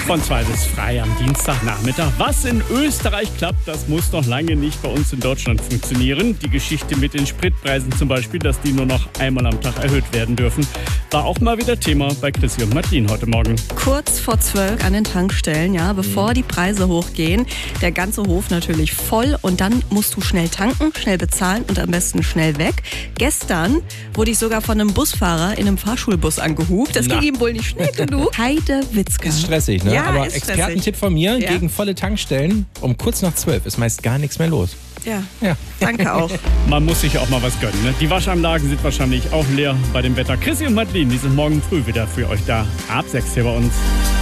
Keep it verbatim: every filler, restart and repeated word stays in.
Von zwei bis frei am Dienstagnachmittag. Was in Österreich klappt, das muss noch lange nicht bei uns in Deutschland funktionieren. Die Geschichte mit den Spritpreisen zum Beispiel, dass die nur noch einmal am Tag erhöht werden dürfen, war auch mal wieder Thema bei Chrissy und Martin heute Morgen. Kurz vor zwölf an den Tankstellen, ja, bevor mhm. die Preise hochgehen. Der ganze Hof natürlich voll und dann musst du schnell tanken, schnell bezahlen und am besten schnell weg. Gestern wurde ich sogar von einem Busfahrer in einem Fahrschulbus angehupt. Das Na. ging ihm wohl nicht schnell genug. Heide Witzka. Ist stressig, ne? Ja, Aber ist Expertentipp von mir, Ja. gegen volle Tankstellen um kurz nach zwölf ist meist gar nichts mehr los. Ja, Ja. danke auch. Man muss sich auch mal was gönnen. Ne? Die Waschanlagen sind wahrscheinlich auch leer bei dem Wetter. Chrissy und Martin, die sind morgen früh wieder für euch da. Ab sechs hier bei uns.